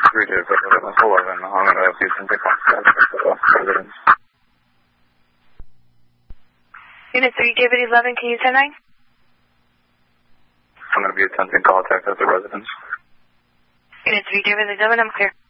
3 David 11. I'm going to be some contact with residents. Unit 3 David 11, can you 10-9? I'm going to be attempting contact with the residents. Unit 3 David 11, I'm clear.